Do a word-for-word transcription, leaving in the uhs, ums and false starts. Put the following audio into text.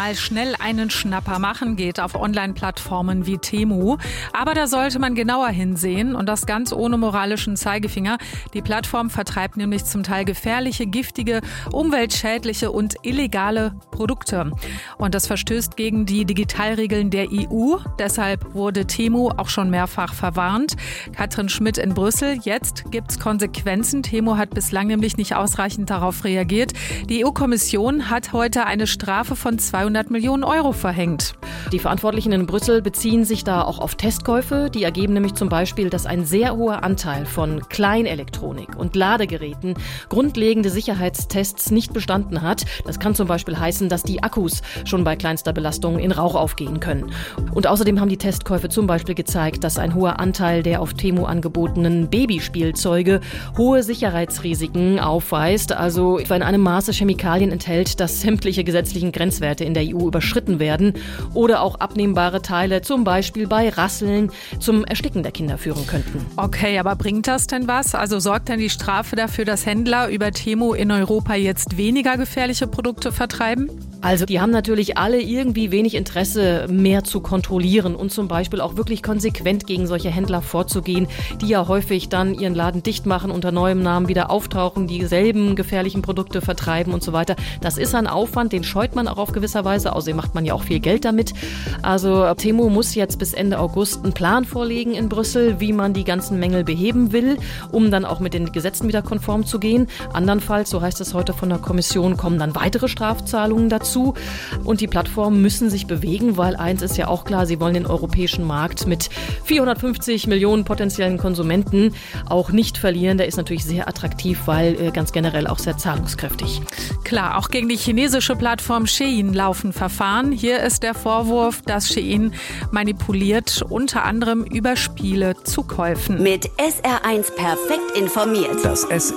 mal schnell einen Schnapper machen geht auf Online-Plattformen wie Temu. Aber da sollte man genauer hinsehen und das ganz ohne moralischen Zeigefinger. Die Plattform vertreibt nämlich zum Teil gefährliche, giftige, umweltschädliche und illegale Produkte. Und das verstößt gegen die Digitalregeln der E U. Deshalb wurde Temu auch schon mehrfach verwarnt. Katrin Schmidt in Brüssel. Jetzt gibt's Konsequenzen. Temu hat bislang nämlich nicht ausreichend darauf reagiert. Die E U-Kommission hat heute eine Strafe von zweihundert Millionen Euro verhängt. Die Verantwortlichen in Brüssel beziehen sich da auch auf Testkäufe. Die ergeben nämlich zum Beispiel, dass ein sehr hoher Anteil von Kleinelektronik und Ladegeräten grundlegende Sicherheitstests nicht bestanden hat. Das kann zum Beispiel heißen, dass die Akkus schon bei kleinster Belastung in Rauch aufgehen können. Und außerdem haben die Testkäufe zum Beispiel gezeigt, dass ein hoher Anteil der auf Temu angebotenen Babyspielzeuge hohe Sicherheitsrisiken aufweist, also etwa in einem Maße Chemikalien enthält, dass sämtliche gesetzlichen Grenzwerte in der E U überschritten werden oder auch abnehmbare Teile zum Beispiel bei Rasseln zum Ersticken der Kinder führen könnten. Okay, aber bringt das denn was? Also sorgt denn die Strafe dafür, dass Händler über Temu in Europa jetzt weniger gefährliche Produkte vertreiben? Also die haben natürlich alle irgendwie wenig Interesse, mehr zu kontrollieren und zum Beispiel auch wirklich konsequent gegen solche Händler vorzugehen, die ja häufig dann ihren Laden dicht machen, unter neuem Namen wieder auftauchen, dieselben gefährlichen Produkte vertreiben und so weiter. Das ist ein Aufwand, den scheut man auch auf gewisser Weise. Außerdem macht man ja auch viel Geld damit. Also Temu muss jetzt bis Ende August einen Plan vorlegen in Brüssel, wie man die ganzen Mängel beheben will, um dann auch mit den Gesetzen wieder konform zu gehen. Andernfalls, so heißt es heute von der Kommission, kommen dann weitere Strafzahlungen dazu. Und die Plattformen müssen sich bewegen, weil eins ist ja auch klar, sie wollen den europäischen Markt mit vierhundertfünfzig Millionen potenziellen Konsumenten auch nicht verlieren. Der ist natürlich sehr attraktiv, weil äh, ganz generell auch sehr zahlungskräftig. Klar, auch gegen die chinesische Plattform Shein laufen Verfahren. Hier ist der Vorwurf, dass Shein manipuliert, unter anderem über Spiele zu Käufen. Mit S R eins perfekt informiert. Das S